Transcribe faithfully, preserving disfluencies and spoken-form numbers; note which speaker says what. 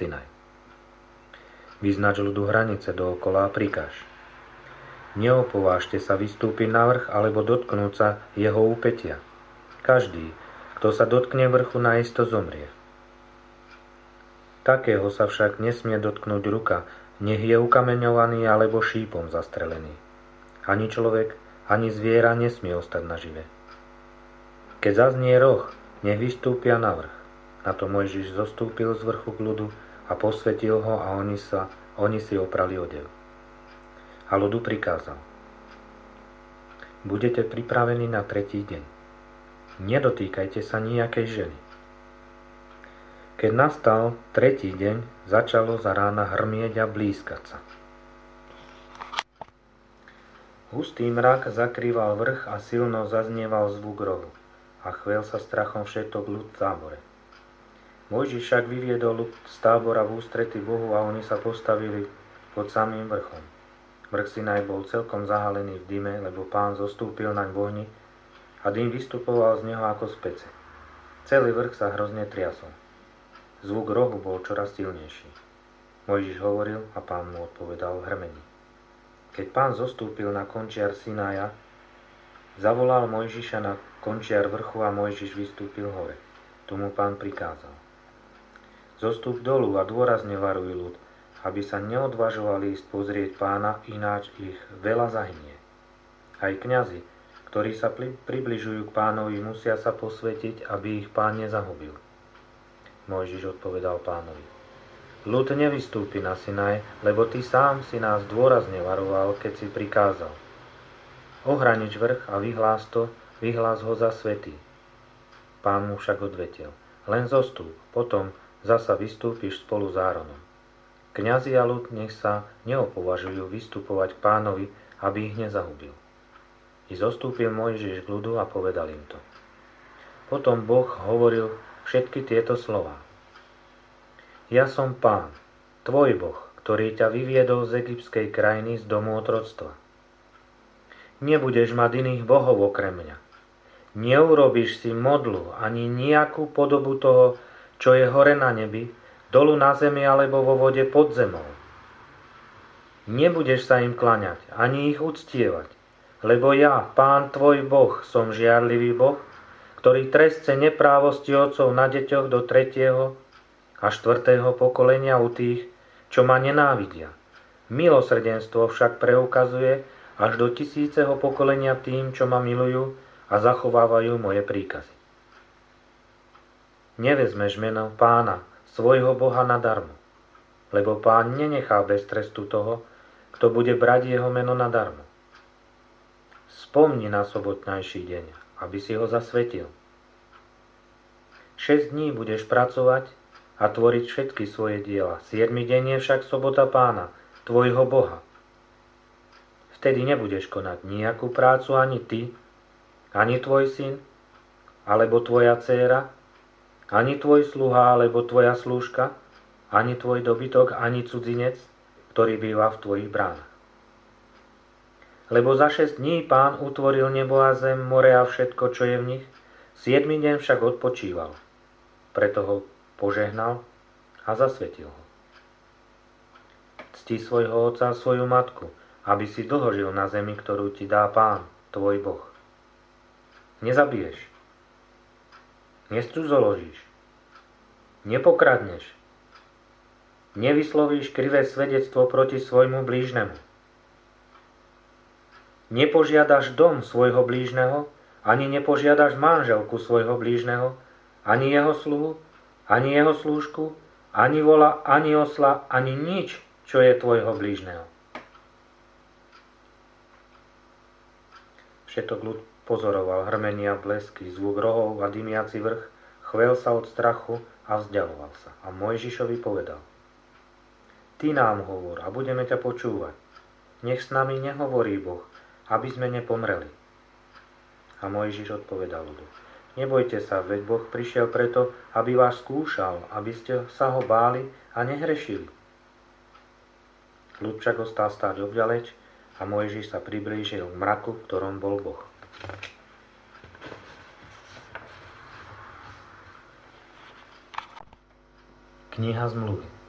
Speaker 1: Sinaj. Vyznač ľudu hranice dookola a prikáž. Neopovážte sa vystúpiť na vrch alebo dotknúť sa jeho úpätia. Každý, kto sa dotkne vrchu, naisto zomrie. Takého sa však nesmie dotknúť ruka, nech je ukameňovaný alebo šípom zastrelený. Ani človek, ani zviera nesmie ostať nažive. Keď zaznie roh, nech vystúpia na vrch. Na to Mojžiš zostúpil z vrchu k ľudu a posvetil ho a oni, sa, oni si oprali odev. A ľudu prikázal. Budete pripravení na tretí deň. Nedotýkajte sa nejakej ženy. Keď nastal tretí deň, začalo za rána hrmieť a blízkať sa. Hustý mrak zakrýval vrch a silno zaznieval zvuk rohu a chvel sa strachom všetok ľud v tábore. Mojžiš však vyviedol ľud z tábora v ústrety Bohu a oni sa postavili pod samým vrchom. Vrch Sinaj bol celkom zahalený v dyme, lebo Pán zostúpil naň v ohni a dym vystupoval z neho ako z pece. Celý vrch sa hrozne triasol. Zvuk rohu bol čoraz silnejší. Mojžiš hovoril a Pán mu odpovedal v hrmení. Keď Pán zostúpil na končiar Sinaja, zavolal Mojžiša na končiar vrchu a Mojžiš vystúpil hore. Tu mu Pán prikázal. Zostúp dolu a dôrazne varuj ľud, aby sa neodvažovali ísť pozrieť Pána, ináč ich veľa zahynie. Aj kňazi, ktorí sa približujú k Pánovi, musia sa posvätiť, aby ich Pán nezahubil. Mojžiš odpovedal Pánovi. Ľud nevystúpi na Sinaj, lebo ty sám si nás dôrazne varoval, keď si prikázal. Ohranič vrch a vyhlás to, vyhlás ho za svätý. Pán mu však odvetil. Len zostúp, potom zasa vystúpiš spolu s Áronom. Kňazi a ľud nech sa neopovažujú vystupovať k Pánovi, aby ich nezahubil. I zostúpil Mojžiš k ľudu a povedal im to. Potom Boh hovoril všetky tieto slová. Ja som Pán, tvoj Boh, ktorý ťa vyviedol z egyptskej krajiny z domu otroctva. Nebudeš mať iných bohov okrem mňa. Neurobíš si modlu ani nejakú podobu toho, čo je hore na nebi, dolu na zemi alebo vo vode pod zemou. Nebudeš sa im klaňať, ani ich uctievať, lebo ja, Pán tvoj Boh, som žiarlivý Boh, ktorý trestce neprávosti otcov na deťoch do tretieho a štvrtého pokolenia u tých, čo ma nenávidia. Milosrdenstvo však preukazuje až do tisíceho pokolenia tým, čo ma milujú a zachovávajú moje príkazy. Nevezmeš meno Pána, svojho Boha nadarmo, lebo Pán nenechá bez trestu toho, kto bude brať jeho meno nadarmo. Spomni na sobotnejší deň, aby si ho zasvetil. Šesť dní budeš pracovať a tvoriť všetky svoje diela. Siedmy deň je však sobota Pána, tvojho Boha. Vtedy nebudeš konať nejakú prácu ani ty, ani tvoj syn, alebo tvoja dcéra, ani tvoj sluha, alebo tvoja slúžka, ani tvoj dobytok, ani cudzinec, ktorý býva v tvojich bránach. Lebo za šesť dní Pán utvoril nebo a zem, more a všetko, čo je v nich, siedmy deň však odpočíval. Preto ho požehnal a zasvetil ho. Cti svojho otca a svoju matku, aby si dlho žil na zemi, ktorú ti dá Pán, tvoj Boh. Nezabiješ. Nescudzoložíš. Nepokradneš. Nevyslovíš krivé svedectvo proti svojmu blížnemu. Nepožiadaš dom svojho blížneho, ani nepožiadaš manželku svojho blížneho, ani jeho sluhu, ani jeho slúžku, ani vola, ani osla, ani nič, čo je tvojho blížneho. Všetok ľud pozoroval hrmenia, blesky, zvuk rohov a dymiaci vrch, chvel sa od strachu a vzdialoval sa. A Mojžišovi povedal: Ty nám hovor a budeme ťa počúvať. Nech s nami nehovorí Boh, aby sme nepomreli. A Mojžiš odpovedal ľudu: Nebojte sa, veď Boh prišiel preto, aby vás skúšal, aby ste sa ho báli a nehrešili. Ľud však ostal stáť obďaleč a Mojžiš sa priblížil k mraku, v ktorom bol Boh. Kniha zmluvy.